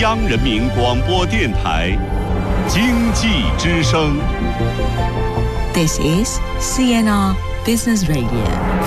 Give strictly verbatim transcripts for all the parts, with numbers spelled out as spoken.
央人民广播电台经济之声。 This is C N R Business Radio。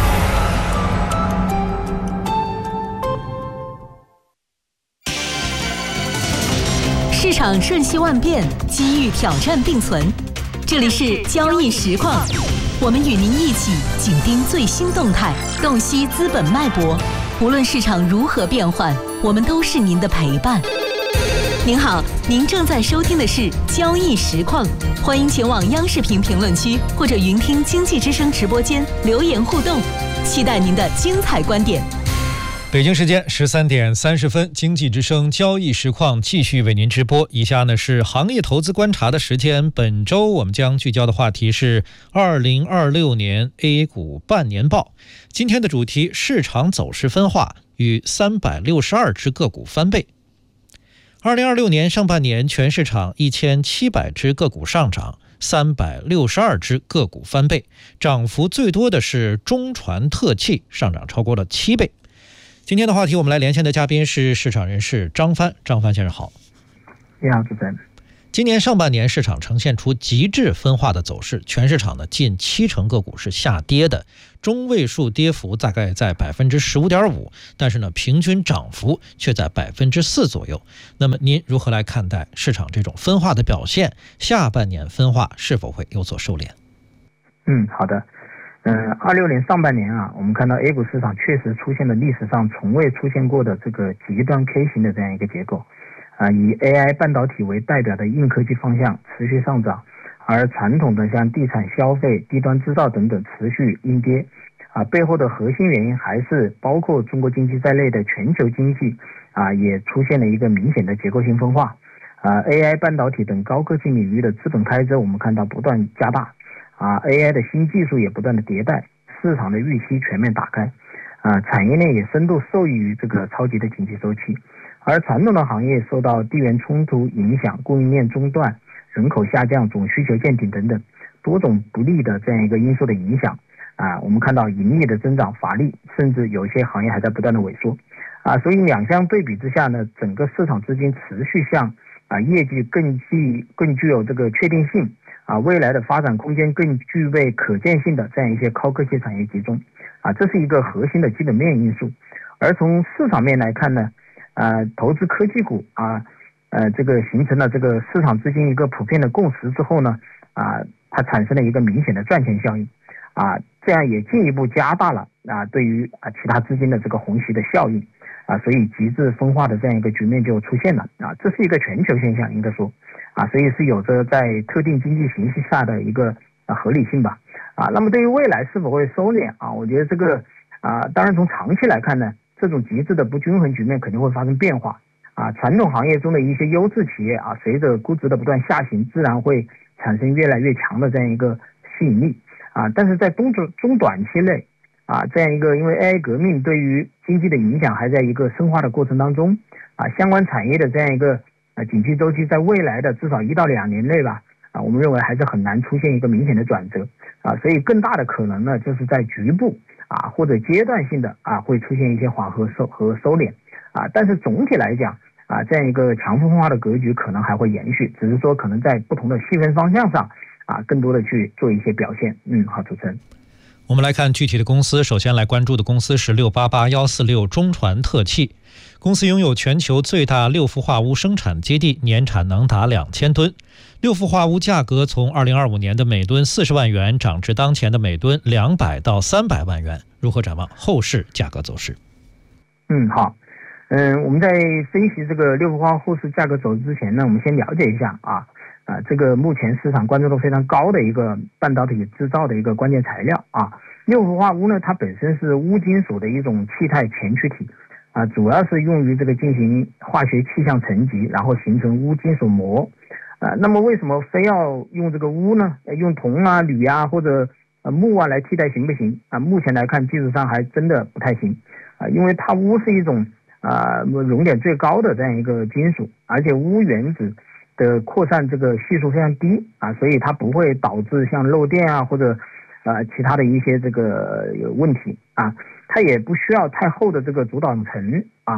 市场瞬息万变，机遇挑战并存。这里是交易实况，我们与您一起紧盯最新动态，洞悉资本脉搏。无论市场如何变换，我们都是您的陪伴。您好，您正在收听的是交易实况，欢迎前往央视频评论区或者云听经济之声直播间留言互动，期待您的精彩观点。 北京时间十三点三十分，经济之声交易实况继续为您直播。以下呢是行业投资观察的时间。本周我们将聚焦的话题是二零二六年 A 股半年报。今天的主题：市场走势分化与三百六十二只个股翻倍。二零二六年上半年，全市场一千七百只个股上涨，三百六十二只个股翻倍，涨幅最多的是中船特气，上涨超过了七倍。今天的话题，我们来连线的嘉宾是市场人士张帆。张帆先生好。 你好，主持人。 今年上半年市场呈现出极致分化的走势，全市场呢近七成个股是下跌的，中位数跌幅大概在百分之十五点五，但是呢平均涨幅却在百分之四左右。那么您如何来看待市场这种分化的表现？下半年分化是否会有所收敛？ 嗯，好的。嗯，二六年上半年啊，我们看到 A 股市场确实出现了历史上从未出现过的这个极端 K 型的这样一个结构。啊，以 A I 半导体为代表的硬科技方向持续上涨，而传统的像地产、消费、低端制造等等持续阴跌。啊，背后的核心原因还是包括中国经济在内的全球经济啊，也出现了一个明显的结构性分化。啊 ，A I 半导体等高科技领域的资本开支，我们看到不断加大。啊 ，A I 的新技术也不断的迭代，市场的预期全面打开。啊，产业链也深度受益于这个超级的经济周期。而传统的行业受到地缘冲突影响、供应链中断、人口下降、总需求见顶等等多种不利的这样一个因素的影响啊，我们看到盈利的增长乏力，甚至有些行业还在不断的萎缩啊，所以两相对比之下呢，整个市场资金持续向啊业绩更具更具有这个确定性啊，未来的发展空间更具备可见性的这样一些高科技产业集中啊，这是一个核心的基本面因素。而从市场面来看呢，呃，投资科技股啊，呃，这个形成了这个市场资金一个普遍的共识之后呢，啊，它产生了一个明显的赚钱效应，啊，这样也进一步加大了啊对于啊其他资金的这个虹吸的效应，啊，所以极致分化的这样一个局面就出现了啊，这是一个全球现象，应该说啊，所以是有着在特定经济形势下的一个啊合理性吧，啊，那么对于未来是否会收敛啊，我觉得这个啊，当然从长期来看呢。这种极致的不均衡局面肯定会发生变化啊！传统行业中的一些优质企业啊，随着估值的不断下行，自然会产生越来越强的这样一个吸引力啊。但是在中中中短期内啊，这样一个因为 A I 革命对于经济的影响还在一个深化的过程当中啊，相关产业的这样一个啊景气周期，在未来的至少一到两年内吧啊，我们认为还是很难出现一个明显的转折啊，所以更大的可能呢，就是在局部。啊，或者阶段性的啊，会出现一些缓和收和收敛啊，但是总体来讲啊，这样一个强分化的格局可能还会延续，只是说可能在不同的细分方向上啊，更多的去做一些表现。嗯，好，主持人。 我们来看具体的公司，首先来关注的公司是六八八一四六中船特气。公司拥有全球最大六氟化钨生产基地，年产能达两千吨。六氟化钨价格从二零二五年的每吨四十万元涨至当前的每吨两百到三百万元。如何展望后市价格走势？ 嗯，好，嗯，我们在分析这个六氟化钨后市价格走势之前呢，我们先了解一下啊啊，这个目前市场关注度非常高的一个半导体制造的一个关键材料啊。六氟化钨呢，它本身是钨金属的一种气态前驱体啊，主要是用于这个进行化学气象沉积，然后形成钨金属膜。啊，那么为什么非要用这个钨呢？用铜啊、铝啊或者呃钼啊来替代行不行？啊，目前来看技术上还真的不太行啊，因为它钨是一种啊熔点最高的这样一个金属，而且钨原子的扩散这个系数非常低啊，所以它不会导致像漏电啊或者呃其他的一些这个问题啊，它也不需要太厚的这个阻挡层啊。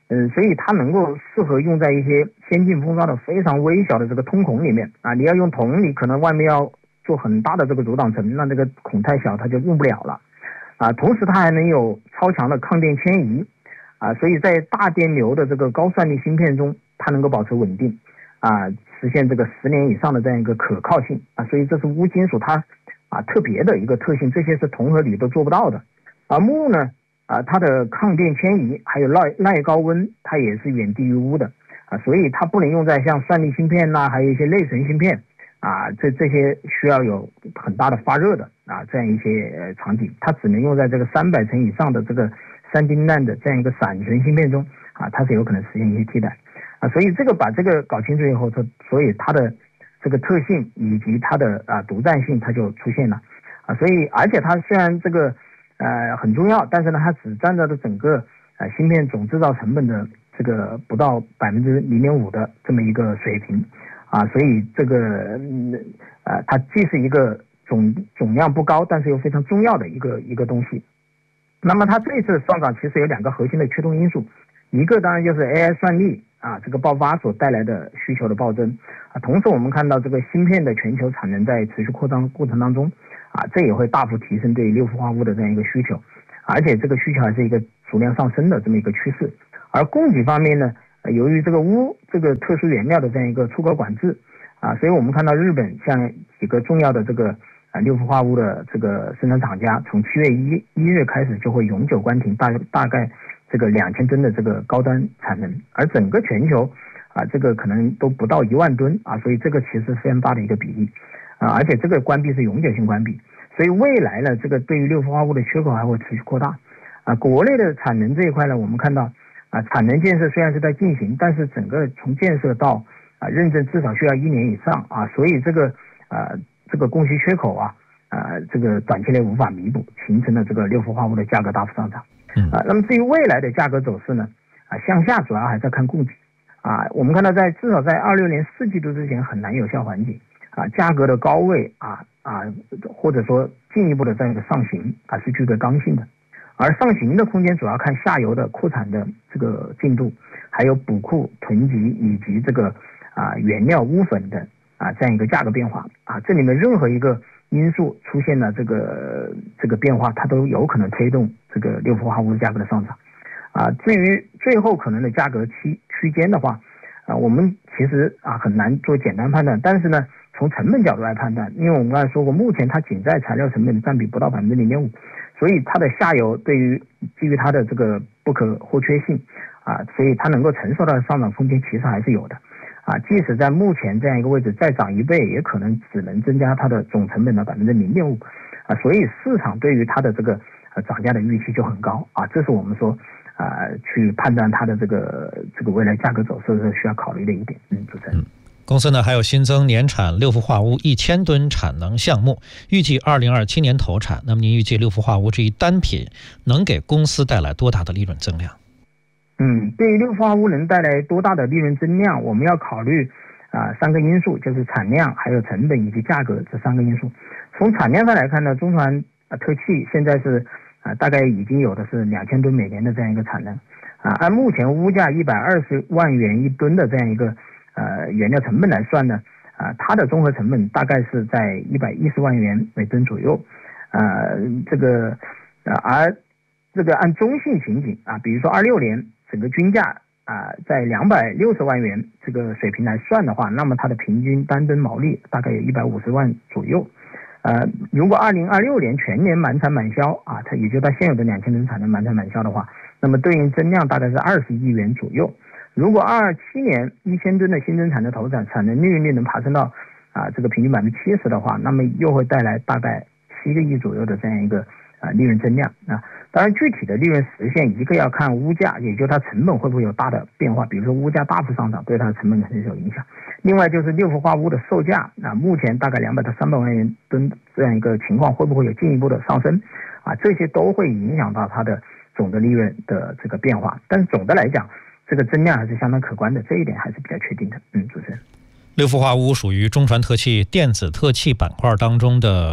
嗯，所以它能够适合用在一些先进封装的非常微小的这个通孔里面啊。你要用铜，你可能外面要做很大的这个阻挡层，那这个孔太小，它就用不了了啊。同时，它还能有超强的抗电迁移啊，所以在大电流的这个高算力芯片中，它能够保持稳定啊，实现这个十年以上的这样一个可靠性啊。所以这是钨金属它啊特别的一个特性，这些是铜和铝都做不到的。而钼呢？啊，它的抗电迁移还有耐耐高温，它也是远低于钨的啊，所以它不能用在像算力芯片呐、啊，还有一些内存芯片啊，这这些需要有很大的发热的啊这样一些呃场景，它只能用在这个三百层以上的这个三丁难的这样一个闪存芯片中啊，它是有可能实现一些替代啊，所以这个把这个搞清楚以后，它所以它的这个特性以及它的啊独占性它就出现了啊，所以而且它虽然这个。呃，很重要，但是呢，它只占到了整个呃芯片总制造成本的这个不到百分之零点五的这么一个水平，啊，所以这个呃，它既是一个总总量不高，但是又非常重要的一个一个东西。那么它这一次上涨其实有两个核心的驱动因素，一个当然就是 A I 算力啊这个爆发所带来的需求的暴增啊，同时我们看到这个芯片的全球产能在持续扩张过程当中。啊，这也会大幅提升对六氟化钨的这样一个需求，而且这个需求还是一个逐量上升的这么一个趋势。而供给方面呢，呃、由于这个钨这个特殊原料的这样一个出口管制啊，所以我们看到日本像几个重要的这个啊六氟化钨的这个生产厂家，从七月一一日开始就会永久关停大大概这个两千吨的这个高端产能，而整个全球啊这个可能都不到一万吨啊，所以这个其实非常大的一个比例。啊，而且这个关闭是永久性关闭，所以未来呢，这个对于六氟化钨的缺口还会持续扩大。啊，国内的产能这一块呢，我们看到啊，产能建设虽然是在进行，但是整个从建设到啊认证至少需要一年以上啊，所以这个啊这个供需缺口啊啊这个短期内无法弥补，形成了这个六氟化钨的价格大幅上涨。啊，那么至于未来的价格走势呢，啊向下主要还在看供给。啊，我们看到在至少在二六年四季度之前很难有效缓解。啊，价格的高位啊啊，或者说进一步的这样一个上行啊，是具备刚性的，而上行的空间主要看下游的扩产的这个进度，还有补库囤积以及这个啊原料钨粉的啊这样一个价格变化啊，这里面任何一个因素出现了这个这个变化，它都有可能推动这个六氟化钨价格的上涨啊。至于最后可能的价格区区间的话啊，我们其实啊很难做简单判断，但是呢。从成本角度来判断，因为我们刚才说过，目前它仅在材料成本的占比不到百分之零点五，所以它的下游对于基于它的这个不可或缺性啊，所以它能够承受到的上涨空间其实还是有的啊。即使在目前这样一个位置再涨一倍，也可能只能增加它的总成本的百分之零点五啊。所以市场对于它的这个呃涨价的预期就很高啊。这是我们说啊去判断它的这个这个未来价格走势的时候需要考虑的一点。嗯，主持人。 公司呢还有新增年产六氟化钨一千吨产能项目，预计二零二七年投产。那么您预计六氟化钨这一单品能给公司带来多大的利润增量？ 嗯，对于六氟化钨能带来多大的利润增量，我们要考虑啊、呃、三个因素，就是产量、还有成本以及价格这三个因素。从产量上来看呢，中船啊特气现在是啊、呃、大概已经有的是两千吨每年的这样一个产能啊，按目前钨价一百二十万元一吨的这样一个。呃，原料成本来算呢，啊、呃，它的综合成本大概是在一百一十万元每吨左右，呃，这个，呃，而这个按中性情景啊，比如说二六年整个均价啊、呃、在两百六十万元这个水平来算的话，那么它的平均单吨毛利大概有一百五十万左右，呃，如果二零二六年全年满产满销啊，它也就它现有的两千吨产能满产满销的话，那么对应增量大概是二十亿元左右。如果二二七年一千吨的新增产的投产，产能利润率能爬升到啊这个平均百分之七十的话，那么又会带来大概七个亿左右的这样一个啊利润增量啊。当然，具体的利润实现一个要看钨价，也就是它成本会不会有大的变化，比如说钨价大幅上涨，对它的成本肯定是有影响。另外就是六氟化钨的售价啊，目前大概两百到三百万元吨这样一个情况，会不会有进一步的上升啊？这些都会影响到它的总的利润的这个变化。但是总的来讲，这个增量还是相当可观的，这一点还是比较确定的。嗯，主持人。 六氟化钨属于中船特气电子特气板块当中的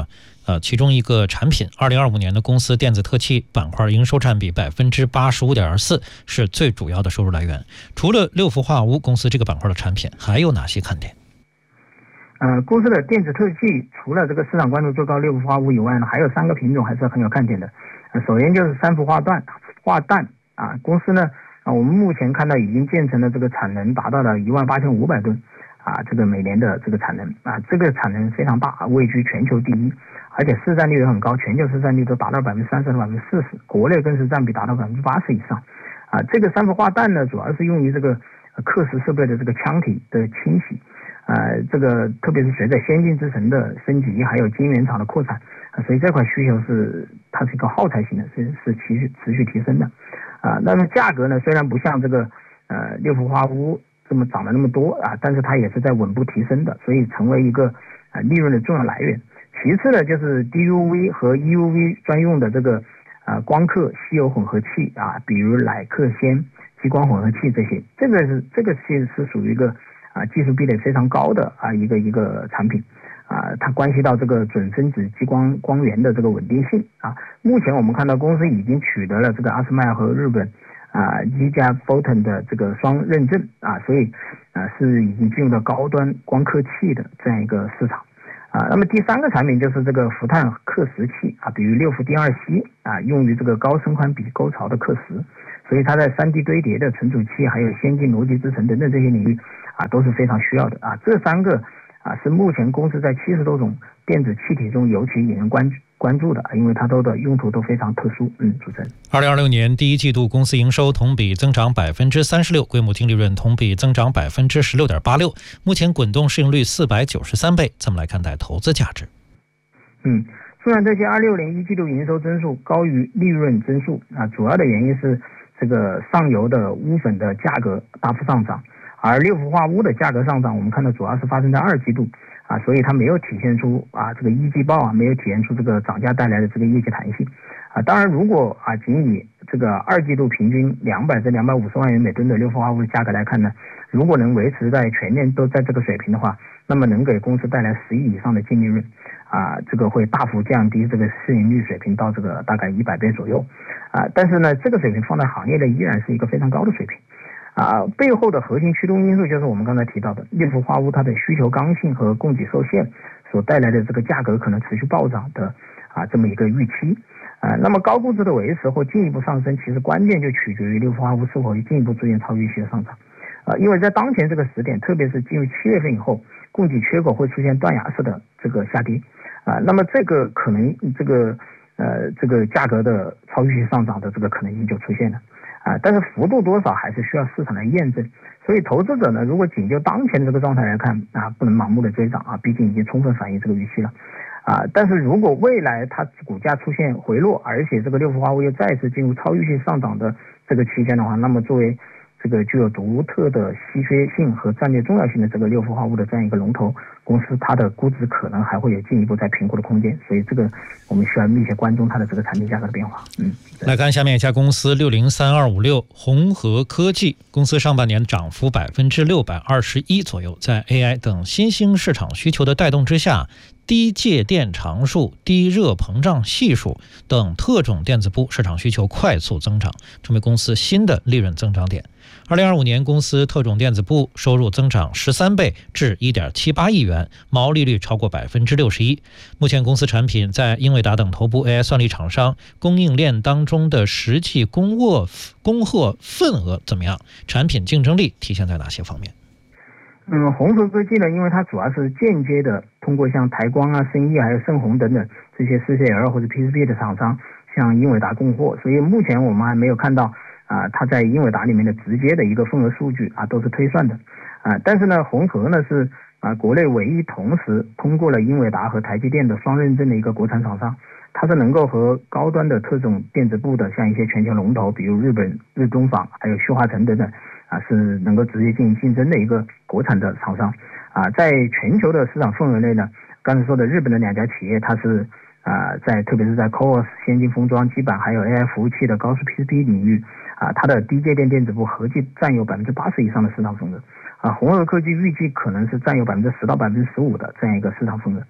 呃，其中一个产品，二零二五年的公司电子特器板块营收占比百分之八十五点四，是最主要的收入来源。除了六氟化钨公司这个板块的产品，还有哪些看点？ 呃，公司的电子特器除了这个市场关注最高六氟化钨以外呢，还有三个品种还是很有看点的。呃、首先就是三氟化氮，化氮啊，公司呢啊，我们目前看到已经建成的这个产能达到了一万八千五百吨啊，这个每年的这个产能啊，这个产能非常大，位居全球第一，而且市占率也很高，全球市占率都达到百分之三十到百分之四十，国内更是占比达到百分之八十以上啊。这个三氟化氮呢，主要是用于这个刻蚀设备的这个腔体的清洗。呃，这个特别是随着先进制程的升级，还有晶圆厂的扩产，呃、所以这块需求是它是一个耗材型的，是是持续持续提升的。啊、呃，那么价格呢，虽然不像这个呃六氟化钨这么涨了那么多啊，但是它也是在稳步提升的，所以成为一个呃利润的重要来源。其次呢，就是 D U V 和 E U V 专用的这个啊、呃、光刻稀有混合器啊，比如氖氪氙激光混合器这些，这个是这个是是属于一个啊，技术壁垒非常高的啊一个一个产品，啊，它关系到这个准分子激光光源的这个稳定性啊。目前我们看到公司已经取得了这个阿斯麦和日本啊一加 Photon 的这个双认证啊，所以啊是已经进入到高端光刻器的这样一个市场啊。那么第三个产品就是这个氟碳刻蚀器啊，比如六氟丁二烯啊，用于这个高伸宽比沟槽的刻蚀。所以它在 三 D 堆叠的存储器，还有先进逻辑制程等等这些领域啊，都是非常需要的啊。这三个啊是目前公司在七十多种电子气体中尤其引人关关注的，因为它都的用途都非常特殊。嗯，主持人。 二零二六年第一季度公司营收同比增长百分之三十六，规模净利润同比增长百分之十六点八六，目前滚动市盈率四百九十三倍。怎么来看待投资价值？ 嗯。虽然这些二六年一季度营收增速高于利润增速啊，主要的原因是这个上游的钨粉的价格大幅上涨，而六氟化钨的价格上涨，我们看到主要是发生在二季度啊，所以它没有体现出啊这个一季报啊没有体现出这个涨价带来的这个业绩弹性啊。当然，如果啊仅以这个二季度平均两百至两百五十万元每吨的六氟化钨的价格来看呢，如果能维持在全年都在这个水平的话，那么能给公司带来十亿以上的净利润。啊，这个会大幅降低这个市盈率水平到这个大概一百倍左右，啊，但是呢，这个水平放在行业内依然是一个非常高的水平，啊，背后的核心驱动因素就是我们刚才提到的六氟化钨它的需求刚性和供给受限所带来的这个价格可能持续暴涨的啊这么一个预期，啊，那么高估值的维持或进一步上升，其实关键就取决于六氟化钨是否会进一步出现超预期的上涨，啊，因为在当前这个时点，特别是进入七月份以后，供给缺口会出现断崖式的这个下跌。啊，那么这个可能这个呃这个价格的超预期上涨的这个可能性就出现了啊，但是幅度多少还是需要市场来验证，所以投资者呢，如果仅就当前的这个状态来看啊，不能盲目的追涨啊，毕竟已经充分反映这个预期了啊，但是如果未来它股价出现回落，而且这个六氟化钨又再次进入超预期上涨的这个期间的话，那么作为这个具有独特的稀缺性和战略重要性的这个六氟化钨的这样一个龙头公司，它的估值可能还会有进一步再评估的空间，所以这个我们需要密切关注它的这个产品价格的变化。嗯， 来看下面一家公司六零三二五六宏和科技，公司上半年涨幅百分之六百二十一左右，在 A I 等新兴市场需求的带动之下，低介电常数、低热膨胀系数等特种电子部市场需求快速增长，成为公司新的利润增长点。二零二五年，公司特种电子部收入增长十三倍至 一点七八亿元，毛利率超过百分之六十一。目前公司产品在英伟达等头部 A I 算力厂商供应链当中的实际供货供货份额怎么样？产品竞争力体现在哪些方面？ 嗯，宏和科技呢，因为它主要是间接的通过像台光啊、升毅还有盛虹等等这些 四 C L 或者 P C B 的厂商向英伟达供货，所以目前我们还没有看到啊，它在英伟达里面的直接的一个份额数据啊，都是推算的啊。但是呢，宏和呢是啊国内唯一同时通过了英伟达和台积电的双认证的一个国产厂商，它是能够和高端的特种电子部的像一些全球龙头，比如日本日东纺还有旭化成等等啊，是能够直接进行竞争的一个国产的厂商啊。在全球的市场份额内呢，刚才说的日本的两家企业，它是啊在特别是在 C O O S 先进封装基板还有 A I 服务器的高速 P C B 领域啊，它的低介电电子部合计占有百分之八十以上的市场份额啊。宏和科技预计可能是占有百分之十到百分之十五的这样一个市场份额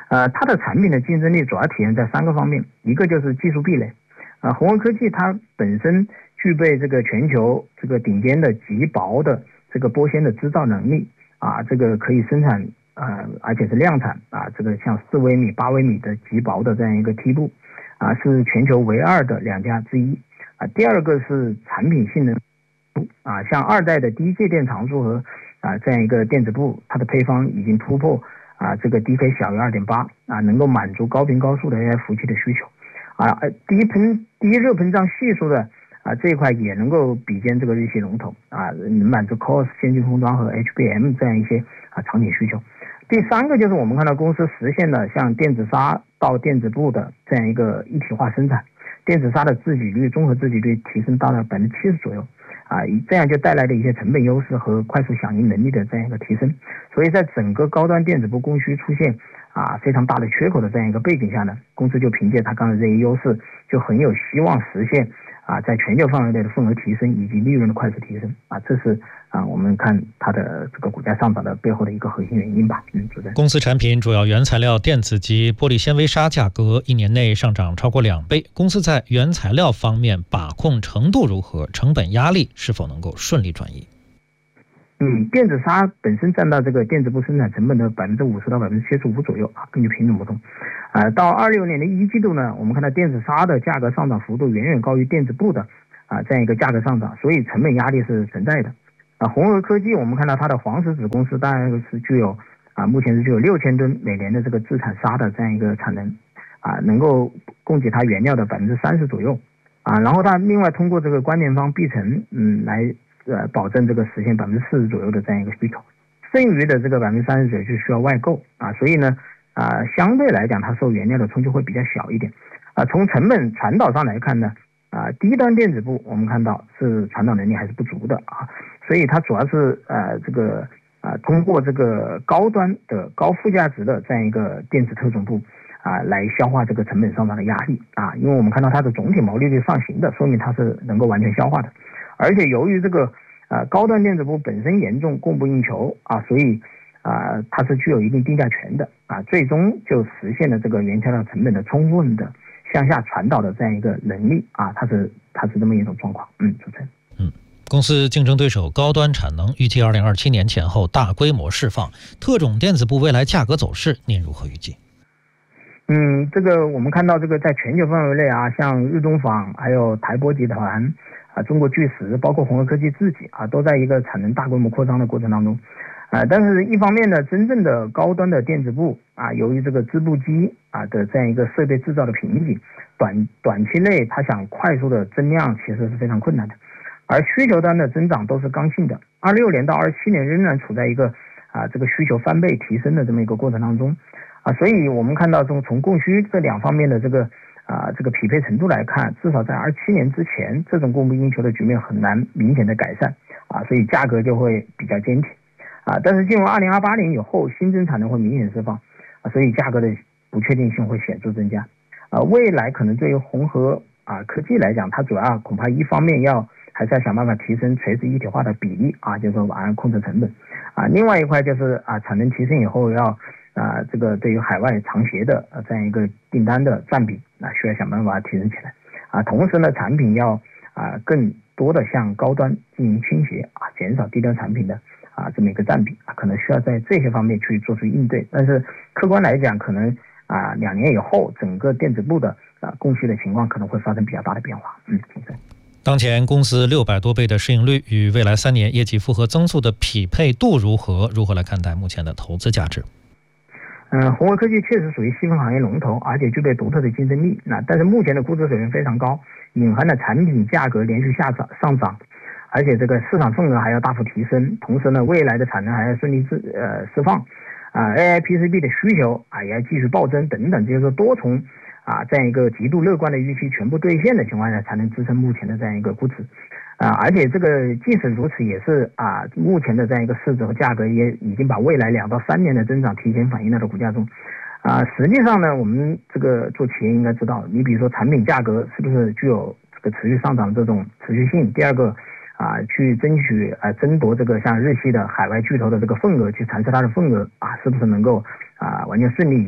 呃，它的产品的竞争力主要体现在三个方面，一个就是技术壁垒。啊，宏文科技它本身具备这个全球这个顶尖的极薄的这个玻纤的制造能力啊，这个可以生产呃，而且是量产啊，这个像四微米、八微米的极薄的这样一个梯布啊，是全球唯二的两家之一啊。第二个是产品性能啊，像二代的低介电常数和啊这样一个电子布，它的配方已经突破啊这个 D K 小于 二点八 啊，能够满足高频高速的 A I 服务器的需求。啊，低喷低热膨胀系数的啊这一块也能够比肩这个日系龙头啊，能满足 C O S 先进封装和 H B M 这样一些啊场景需求。第三个就是我们看到公司实现了像电子纱到电子布的这样一个一体化生产，电子纱的自给率综合自给率提升到了百分之七十左右啊，这样就带来了一些成本优势和快速响应能力的这样一个提升。所以在整个高端电子布供需出现啊，非常大的缺口的这样一个背景下呢，公司就凭借它刚才这些优势，就很有希望实现啊，在全球范围内的份额提升以及利润的快速提升啊，这是啊我们看它的这个股价上涨的背后的一个核心原因吧。嗯，主持人。 公司产品主要原材料电子及玻璃纤维纱价格一年内上涨超过两倍，公司在原材料方面把控程度如何？成本压力是否能够顺利转移？ 嗯，电子纱本身占到这个电子布生产成本的百分之五十到百分之七十五左右啊，根据品种不同，啊、呃，到二六年的一季度呢，我们看到电子纱的价格上涨幅度远远高于电子布的啊这样一个价格上涨，所以成本压力是存在的。啊，宏和科技我们看到它的黄石子公司当然是具有啊目前是具有六千吨每年的这个自产纱的这样一个产能啊，能够供给它原料的百分之三十左右啊，然后它另外通过这个关联方必成嗯来。呃，保证这个实现百分之四十左右的这样一个需求，剩余的这个百分之三十左右就需要外购啊，所以呢，啊、呃，相对来讲，它受原料的冲击会比较小一点啊。从成本传导上来看呢，啊，低端电子布我们看到是传导能力还是不足的啊，所以它主要是呃这个啊、呃、通过这个高端的高附加值的这样一个电子特种布啊来消化这个成本上涨的压力啊，因为我们看到它的总体毛利率上行的，说明它是能够完全消化的。而且由于这个呃高端电子布本身严重供不应求啊，所以啊、呃、它是具有一定定价权的啊，最终就实现了这个原材料成本的充分的向下传导的这样一个能力啊，它是它是这么一种状况。嗯，主持人。 嗯，公司竞争对手高端产能预计二零二七年前后大规模释放，特种电子布未来价格走势您如何预计？ 嗯，这个我们看到这个在全球范围内啊，像日东纺还有台玻集团。啊，中国巨石包括宏和科技自己啊，都在一个产能大规模扩张的过程当中，啊，但是一方面呢，真正的高端的电子布啊，由于这个织布机啊的这样一个设备制造的瓶颈，短短期内它想快速的增量其实是非常困难的，而需求端的增长都是刚性的，二六年到二七年仍然处在一个啊这个需求翻倍提升的这么一个过程当中，啊，所以我们看到从从供需这两方面的这个。啊，这个匹配程度来看，至少在二七年之前，这种供不应求的局面很难明显的改善啊，所以价格就会比较坚挺啊。但是进入二零二八年以后，新增产能会明显释放啊，所以价格的不确定性会显著增加啊。未来可能对于宏和啊科技来讲，它主要恐怕一方面要还是要想办法提升垂直一体化的比例啊，就是说往上控制成本啊。另外一块就是啊，产能提升以后要。啊，这个对于海外长协的呃这样一个订单的占比啊，需要想办法提升起来啊。同时呢，产品要啊更多的向高端进行倾斜啊，减少低端产品的啊这么一个占比啊，可能需要在这些方面去做出应对。但是客观来讲，可能啊两年以后，整个电子布的啊供需的情况可能会发生比较大的变化。嗯，主持人。 当前公司六百多倍的市盈率与未来三年业绩复合增速的匹配度如何？如何来看待目前的投资价值？ 嗯，宏和科技确实属于细分行业龙头，而且具备独特的竞争力。那但是目前的估值水平非常高，隐含的产品价格连续下涨上涨，而且这个市场份额还要大幅提升。同时呢，未来的产能还要顺利自呃释放，啊 ，A I P C B 的需求啊也要继续暴增等等，就是说多重啊这样一个极度乐观的预期全部兑现的情况下，才能支撑目前的这样一个估值。啊，而且这个即使如此，也是啊，目前的这样一个市值和价格也已经把未来两到三年的增长提前反映到了股价中。啊，实际上呢，我们这个做企业应该知道，你比如说产品价格是不是具有这个持续上涨的这种持续性？第二个啊，去争取啊争夺这个像日系的海外巨头的这个份额，去蚕食它的份额啊，是不是能够啊完全顺利？以及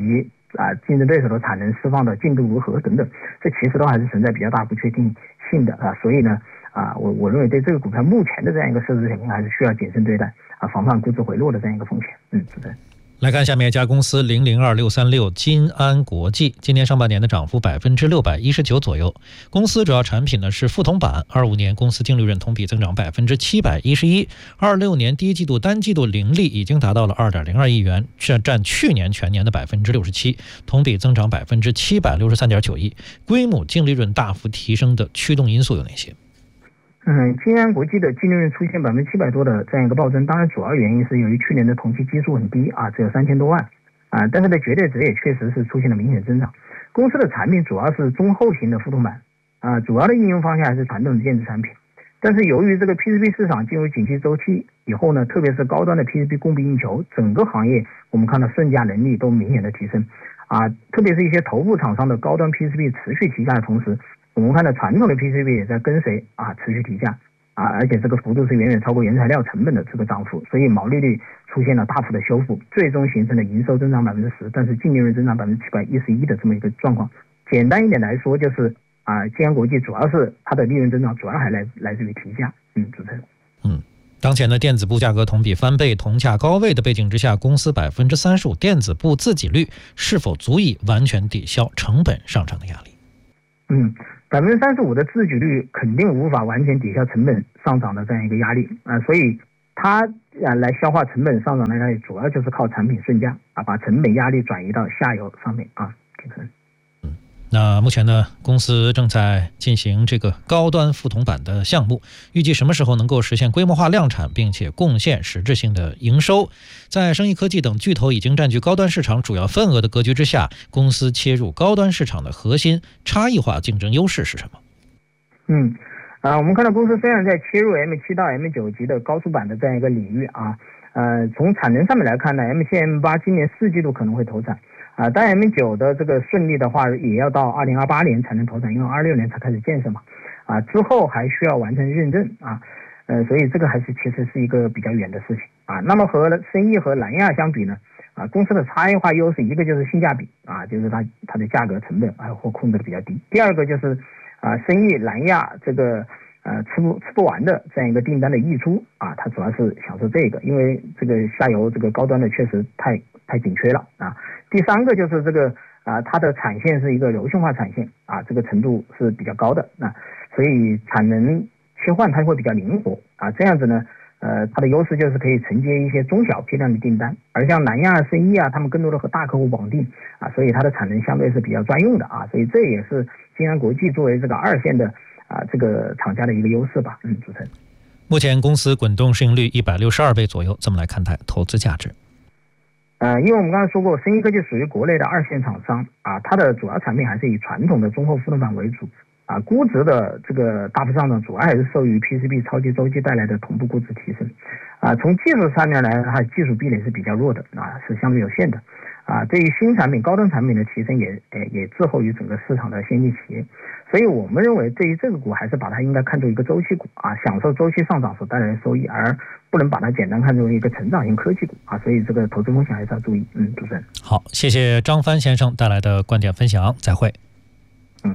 啊竞争对手的产能释放的进度如何等等，这其实都还是存在比较大不确定性的啊。所以呢啊，我我认为对这个股票目前的这样一个设置水平还是需要谨慎对待啊，防范估值回落的这样一个风险。嗯，主持人。 来看下面一家公司零零二六三六金安国际，今年上半年的涨幅百分之六百一十九左右。公司主要产品呢是副铜板，二五年公司净利润同比增长百分之七百一十一，二六年第一季度单季度盈利已经达到了二点零二亿元，这占去年全年的百分之六十七，同比增长百分之七百六十三点九一。规模净利润大幅提升的驱动因素有哪些？ 嗯，金安国际的净利润出现百分之七百多的这样一个暴增，当然主要原因是由于去年的同期基数很低啊，只有三千多万啊，但是呢绝对值也确实是出现了明显增长。公司的产品主要是中厚型的副铜板啊，主要的应用方向还是传统的电子产品。但是由于这个 P C B 市场进入景气周期以后呢，特别是高端的 P C B 供不应求，整个行业我们看到顺价能力都明显的提升啊，特别是一些头部厂商的高端 P C B 持续提价的同时，我们看到传统的 P C B 也在跟随啊持续提价啊，而且这个幅度是远远超过原材料成本的这个涨幅，所以毛利率出现了大幅的修复，最终形成了营收增长百分之十，但是净利润增长百分之七百一十一的这么一个状况。简单一点来说，就是啊，金安国际主要是它的利润增长主要还来来自于提价。嗯，主持人。 嗯。当前的电子部价格同比翻倍、铜价高位的背景之下，公司百分之三十五电子部自给率是否足以完全抵消成本上涨的压力？ 嗯，百分之三十五的自给率肯定无法完全抵消成本上涨的这样一个压力啊，所以它啊来消化成本上涨的压力，主要就是靠产品顺价啊，把成本压力转移到下游上面啊，主持人。 那目前呢，公司正在进行这个高端副铜板的项目，预计什么时候能够实现规模化量产，并且贡献实质性的营收？在生意科技等巨头已经占据高端市场主要份额的格局之下，公司切入高端市场的核心差异化竞争优势是什么？ 嗯，啊，我们看到公司虽然在切入 M 七 到 M 九 级的高速板的这样一个领域啊，呃，从产能上面来看呢 ，M 七 M 八 今年四季度可能会投产。啊，但 M 九 的这个顺利的话，也要到二零二八年才能投产，因为二六年才开始建设嘛，啊，之后还需要完成认证啊，呃，所以这个还是其实是一个比较远的事情啊。那么和生意和南亚相比呢，啊，公司的差异化优势一个就是性价比啊，就是它它的价格成本还或控制的比较低；第二个就是啊，生意南亚这个呃吃不吃不完的这样一个订单的溢出啊，它主要是享受这个，因为这个下游这个高端的确实太太紧缺了啊。第三个就是这个啊，它的产线是一个柔性化产线啊，这个程度是比较高的啊，所以产能切换它会比较灵活啊，这样子呢，呃，它的优势就是可以承接一些中小批量的订单，而像南亚、生意啊，他们更多的和大客户绑定啊，所以它的产能相对是比较专用的啊，所以这也是金安国际作为这个二线的啊这个厂家的一个优势吧。嗯，主持人。 目前公司滚动市盈率一百六十二倍左右，怎么来看待投资价值？ 呃，因为我们刚才说过，生意科技属于国内的二线厂商啊，它的主要产品还是以传统的中厚副铜板为主啊，估值的这个大幅上涨，主要还是受益于 P C B 超级周期带来的同步估值提升啊。从技术上面来，它技术壁垒是比较弱的啊，是相对有限的啊。对于新产品、高端产品的提升也，也也滞后于整个市场的先进企业，所以我们认为对于这个股还是把它应该看作一个周期股啊，享受周期上涨所带来的收益，而不能把它简单看作一个成长型科技股啊，所以这个投资风险还是要注意。嗯，主持人。 好，谢谢张帆先生带来的观点分享，再会。 嗯。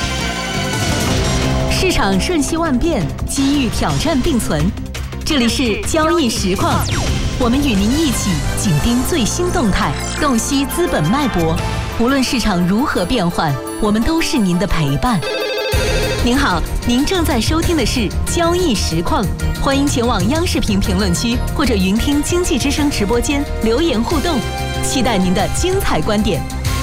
市场瞬息万变，机遇挑战并存。这里是交易实况，我们与您一起紧盯最新动态，洞悉资本脉搏。无论市场如何变换，我们都是您的陪伴。您好，您正在收听的是交易实况，欢迎前往央视频评论区或者云听经济之声直播间留言互动，期待您的精彩观点。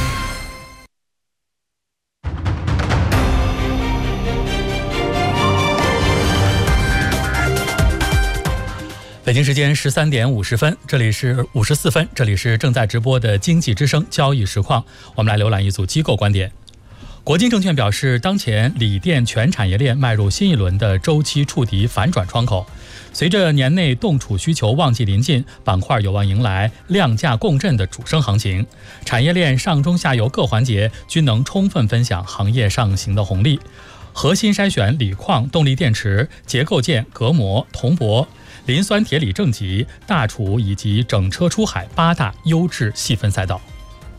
北京时间十三点五十分，这里是五十四分，这里是正在直播的经济之声交易实况。我们来浏览一组机构观点。国金证券表示，当前锂电全产业链迈入新一轮的周期触底反转窗口，随着年内冻储需求旺季临近，板块有望迎来量价共振的主升行情，产业链上中下游各环节均能充分分享行业上行的红利。核心筛选锂矿、动力电池、结构件、隔膜、铜箔、磷酸铁锂正极、大储以及整车出海八大优质细分赛道。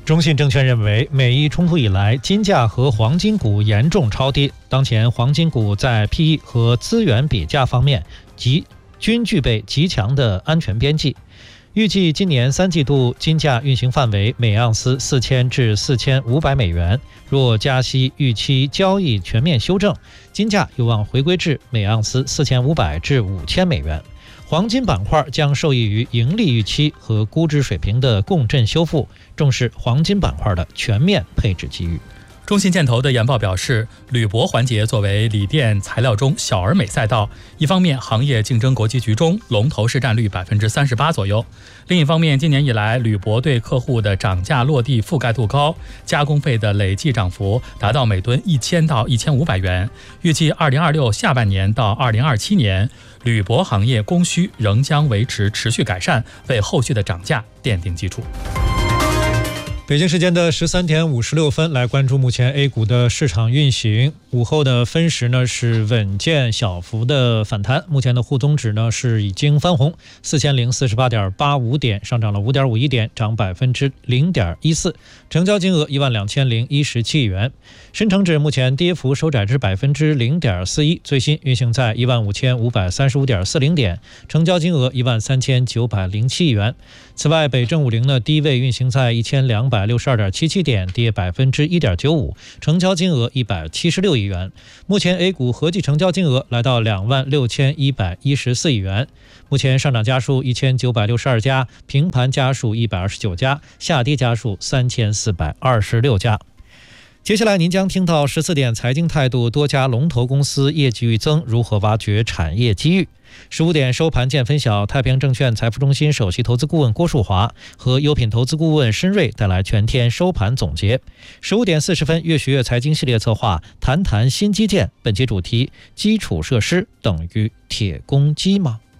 中信证券认为，美伊冲突以来，金价和黄金股严重超跌。当前黄金股在 P E 和资源比价方面极均具备极强的安全边际。预计今年三季度金价运行范围每盎司四千至四千五百美元。若加息预期交易全面修正，金价有望回归至每盎司四千五百至五千美元。黄金板块将受益于盈利预期和估值水平的共振修复，重视黄金板块的全面配置机遇。 中信建投的研报表示，铝箔环节作为锂电材料中小而美赛道，一方面行业竞争国际居中，龙头市占率百分之三十八左右；另一方面，今年以来铝箔对客户的涨价落地覆盖度高，加工费的累计涨幅达到每吨一千到一千五百元。预计二零二六下半年到二零二七年，铝箔行业供需仍将维持持续改善，为后续的涨价奠定基础。 北京时间的十三点五十六分，来关注目前 A 股的市场运行。午后的分时呢是稳健小幅的反弹，目前的沪综指呢是已经翻红，四千零四十八点八五点，上涨了五点五一点，涨百分之零点一四，成交金额一万两千零一十七亿元。深成指目前跌幅收窄至百分之零点四一，最新运行在一万五千五百三十五点四零点，成交金额一万三千九百零七亿元。此外，北证五零呢低位运行在一千两百六十二点七七点，跌百分之一点九五，成交金额一百七十六亿元。目前 A 股合计成交金额来到两万六千一百一十四亿元。目前上涨家数一千九百六十二家，平盘家数一百二十九家，下跌家数三千四百二十六家。接下来您将听到十四点财经态度，多家龙头公司业绩预增，如何挖掘产业机遇。十五点收盘见分晓，太平证券财富中心首席投资顾问郭树华和优品投资顾问申瑞带来全天收盘总结。十五点四十分，越学越财经系列策划谈谈新基建，本期主题：基础设施等于铁公鸡吗？